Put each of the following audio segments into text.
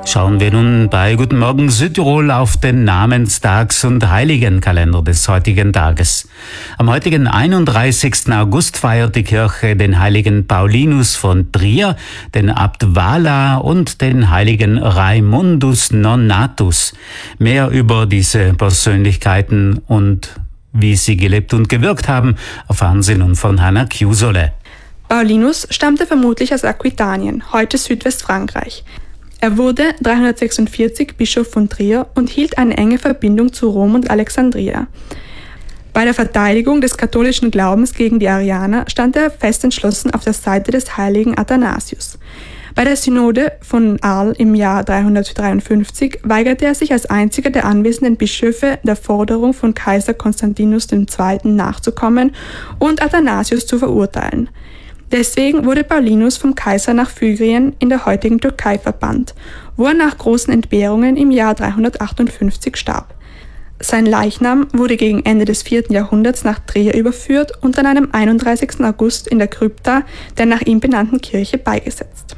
Schauen wir nun bei Guten Morgen Südtirol auf den Namenstags- und Heiligenkalender des heutigen Tages. Am heutigen 31. August feiert die Kirche den heiligen Paulinus von Trier, den Abt Vala und den heiligen Raimundus Nonatus. Mehr über diese Persönlichkeiten und wie sie gelebt und gewirkt haben, erfahren Sie nun von Hanna Chiusole. Paulinus stammte vermutlich aus Aquitanien, heute Südwestfrankreich. Er wurde 346 Bischof von Trier und hielt eine enge Verbindung zu Rom und Alexandria. Bei der Verteidigung des katholischen Glaubens gegen die Arianer stand er fest entschlossen auf der Seite des heiligen Athanasius. Bei der Synode von Arles im Jahr 353 weigerte er sich als einziger der anwesenden Bischöfe der Forderung von Kaiser Konstantinus II. Nachzukommen und Athanasius zu verurteilen. Deswegen wurde Paulinus vom Kaiser nach Phygrien in der heutigen Türkei verbannt, wo er nach großen Entbehrungen im Jahr 358 starb. Sein Leichnam wurde gegen Ende des 4. Jahrhunderts nach Trier überführt und an einem 31. August in der Krypta der nach ihm benannten Kirche beigesetzt.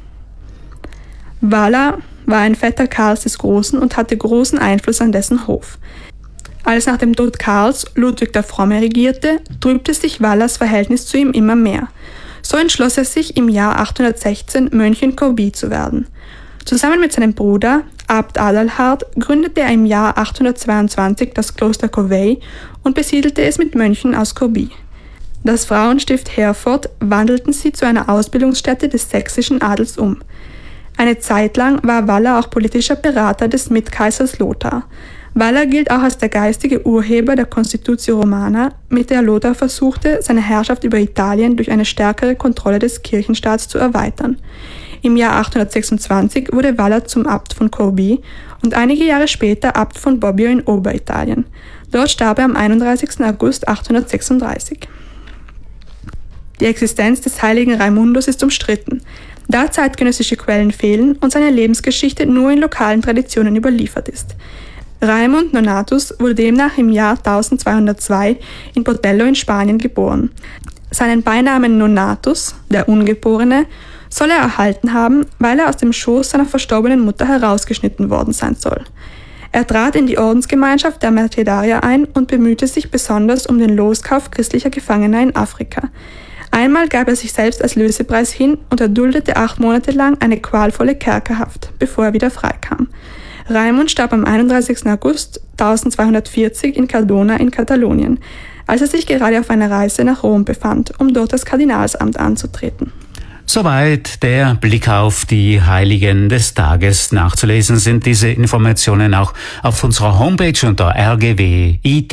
Vala war ein Vetter Karls des Großen und hatte großen Einfluss an dessen Hof. Als nach dem Tod Karls Ludwig der Fromme regierte, trübte sich Valas Verhältnis zu ihm immer mehr. So entschloss er sich im Jahr 816 Mönch in Corbie zu werden. Zusammen mit seinem Bruder Abt Adalhard gründete er im Jahr 822 das Kloster Corvey und besiedelte es mit Mönchen aus Corbie. Das Frauenstift Herford wandelten sie zu einer Ausbildungsstätte des sächsischen Adels um. Eine Zeit lang war Vala auch politischer Berater des Mitkaisers Lothar. Vala gilt auch als der geistige Urheber der Constitutio Romana, mit der Lothar versuchte, seine Herrschaft über Italien durch eine stärkere Kontrolle des Kirchenstaats zu erweitern. Im Jahr 826 wurde Vala zum Abt von Corbie und einige Jahre später Abt von Bobbio in Oberitalien. Dort starb er am 31. August 836. Die Existenz des heiligen Raimundus ist umstritten, da zeitgenössische Quellen fehlen und seine Lebensgeschichte nur in lokalen Traditionen überliefert ist. Raimund Nonatus wurde demnach im Jahr 1202 in Portello in Spanien geboren. Seinen Beinamen Nonatus, der Ungeborene, soll er erhalten haben, weil er aus dem Schoß seiner verstorbenen Mutter herausgeschnitten worden sein soll. Er trat in die Ordensgemeinschaft der Mercedarier ein und bemühte sich besonders um den Loskauf christlicher Gefangener in Afrika. Einmal gab er sich selbst als Lösepreis hin und erduldete 8 Monate lang eine qualvolle Kerkerhaft, bevor er wieder freikam. Raimund starb am 31. August 1240 in Cardona in Katalonien, als er sich gerade auf einer Reise nach Rom befand, um dort das Kardinalsamt anzutreten. Soweit der Blick auf die Heiligen des Tages. Nachzulesen sind diese Informationen auch auf unserer Homepage unter rgw.it.